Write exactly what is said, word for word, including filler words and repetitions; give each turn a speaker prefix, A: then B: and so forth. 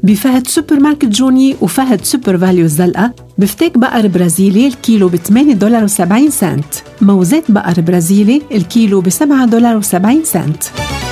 A: بفهد سوبر ماركت جوني وفهد سوبر فاليو الزلقة بفتيك بقر برازيلي الكيلو بثمانية دولار وسبعين سنت. موزات بقر برازيلي الكيلو بسبعة دولار وسبعين سنت.